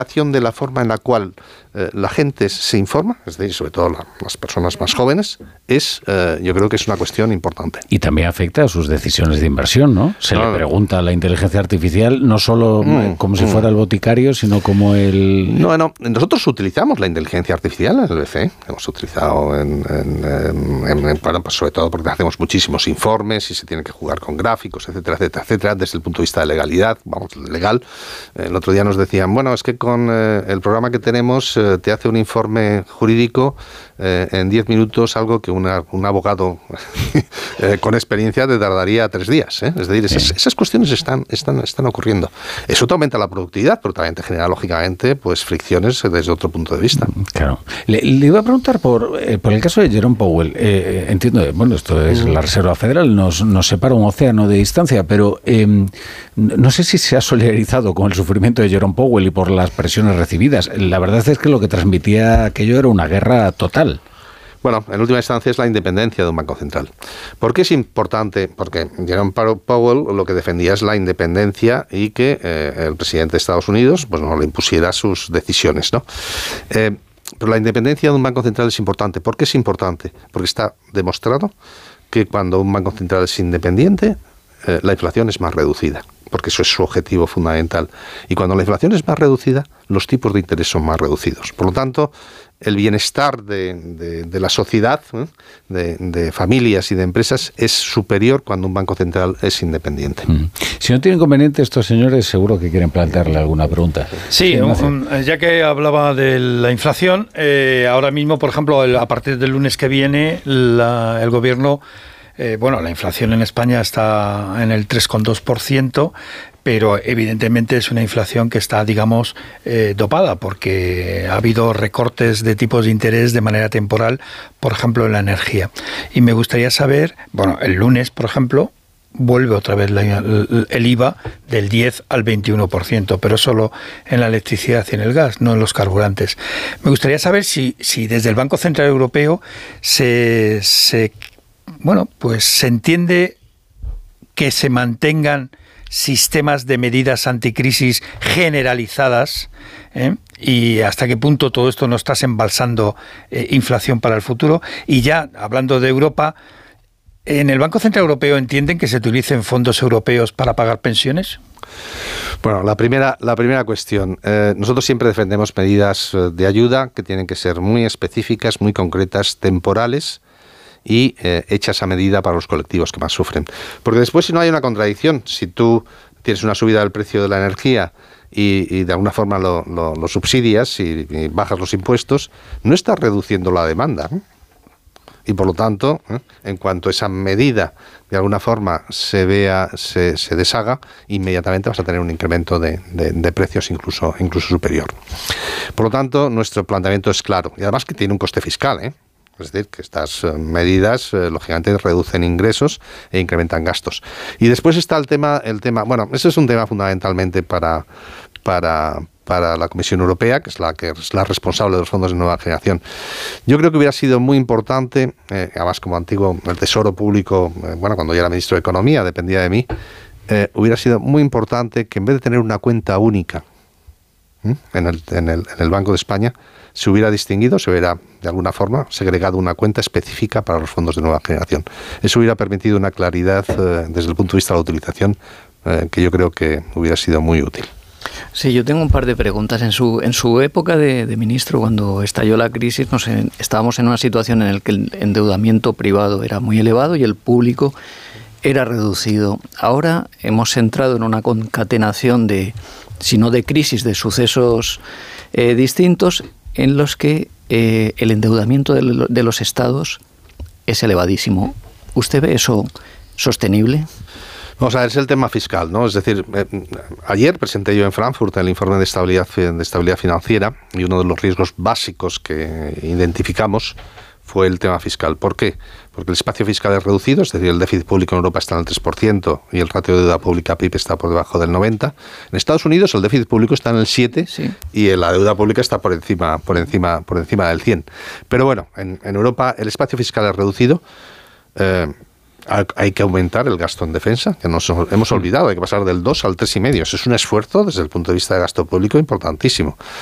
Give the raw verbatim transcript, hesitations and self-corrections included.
de la forma en la cual eh, la gente se informa, es decir, sobre todo la, las personas más jóvenes, es, eh, yo creo que es una cuestión importante. Y también afecta a sus decisiones de inversión, ¿no? Se no, le pregunta a la inteligencia artificial no solo mm, como si fuera mm. el boticario, sino como el... No, no, nosotros utilizamos la inteligencia artificial en el B C E, hemos utilizado en, en, en, en, bueno, pues sobre todo porque hacemos muchísimos informes y se tiene que jugar con gráficos, etcétera, etcétera, etcétera, desde el punto de vista de legalidad, vamos, legal. El otro día nos decían, bueno, es que con Con eh, el programa que tenemos eh, te hace un informe jurídico eh, en diez minutos, algo que una, un abogado eh, con experiencia te tardaría tres días. ¿eh? Es decir, esas, esas cuestiones están, están, están ocurriendo. Eso te aumenta la productividad, pero también te genera, lógicamente, pues fricciones desde otro punto de vista. Claro. Le, le iba a preguntar por, eh, por el caso de Jerome Powell. Eh, entiendo, bueno, esto es la Reserva Federal, nos, nos separa un océano de distancia, pero eh, no sé si se ha solidarizado con el sufrimiento de Jerome Powell y por las presiones recibidas. La verdad es que lo que transmitía aquello era una guerra total. Bueno, en última instancia es la independencia de un banco central. ¿Por qué es importante? Porque Jerome Powell lo que defendía es la independencia y que eh, el presidente de Estados Unidos pues no le impusiera sus decisiones, ¿no? Eh, pero la independencia de un banco central es importante. ¿Por qué es importante? Porque está demostrado que cuando un banco central es independiente, eh, la inflación es más reducida, porque eso es su objetivo fundamental. Y cuando la inflación es más reducida, los tipos de interés son más reducidos. Por lo tanto, el bienestar de, de, de la sociedad, ¿eh? de, de familias y de empresas, es superior cuando un banco central es independiente. Mm. Si no tienen inconveniente estos señores, seguro que quieren plantearle alguna pregunta. Sí, un, ya que hablaba de la inflación, eh, ahora mismo, por ejemplo, el, a partir del lunes que viene, la, el gobierno... Eh, bueno, la inflación en España está en el tres coma dos por ciento, pero evidentemente es una inflación que está, digamos, eh, dopada, porque ha habido recortes de tipos de interés de manera temporal, por ejemplo, en la energía. Y me gustaría saber, bueno, el lunes, por ejemplo, vuelve otra vez la, el, el I V A del diez al veintiuno por ciento, pero solo en la electricidad y en el gas, no en los carburantes. Me gustaría saber si, si desde el Banco Central Europeo se... se Bueno, pues se entiende que se mantengan sistemas de medidas anticrisis generalizadas, ¿eh? Y hasta qué punto todo esto no está embalsando eh, inflación para el futuro. Y ya, hablando de Europa, ¿en el Banco Central Europeo entienden que se utilicen fondos europeos para pagar pensiones? Bueno, la primera, la primera cuestión. Eh, nosotros siempre defendemos medidas de ayuda que tienen que ser muy específicas, muy concretas, temporales, y eh, hechas a medida para los colectivos que más sufren. Porque después, si no hay una contradicción, si tú tienes una subida del precio de la energía y, y de alguna forma lo, lo, lo subsidias y, y bajas los impuestos, no estás reduciendo la demanda, ¿eh? Y por lo tanto, ¿eh? en cuanto esa medida de alguna forma se vea, se, se deshaga, inmediatamente vas a tener un incremento de, de, de precios incluso, incluso superior. Por lo tanto, nuestro planteamiento es claro, y además que tiene un coste fiscal, ¿eh? Es decir, que estas medidas, eh, lógicamente, reducen ingresos e incrementan gastos. Y después está el tema, el tema, bueno, ese es un tema fundamentalmente para, para, para la Comisión Europea, que es la que es la responsable de los fondos de nueva generación. Yo creo que hubiera sido muy importante, eh, además como antiguo, el Tesoro Público, eh, bueno, cuando yo era ministro de Economía, dependía de mí, eh, hubiera sido muy importante que en vez de tener una cuenta única ¿eh? en, el, en, el, en el Banco de España, se hubiera distinguido, se hubiera de alguna forma segregado una cuenta específica para los fondos de nueva generación. Eso hubiera permitido una claridad eh, desde el punto de vista de la utilización eh, que yo creo que hubiera sido muy útil. Sí, yo tengo un par de preguntas. En su en su época de, de ministro, cuando estalló la crisis, nos, estábamos en una situación en la que el endeudamiento privado era muy elevado y el público era reducido. Ahora hemos entrado en una concatenación de, si no de crisis, de sucesos eh, distintos, en los que eh, el endeudamiento de, de los estados es elevadísimo. ¿Usted ve eso sostenible? Vamos a ver, es el tema fiscal, ¿no? Es decir, eh, ayer presenté yo en Frankfurt el informe de estabilidad, de estabilidad financiera y uno de los riesgos básicos que identificamos fue el tema fiscal. ¿Por qué? Porque el espacio fiscal es reducido, es decir, el déficit público en Europa está en el tres por ciento y el ratio de deuda pública P I B está por debajo del noventa por ciento. En Estados Unidos el déficit público está en el siete por ciento sí. y la deuda pública está por encima, por encima, por encima del cien por ciento. Pero bueno, en, en Europa el espacio fiscal es reducido. Eh, Hay que aumentar el gasto en defensa, que nos hemos olvidado, hay que pasar del dos al tres y medio. Eso es un esfuerzo desde el punto de vista de gasto público importantísimo.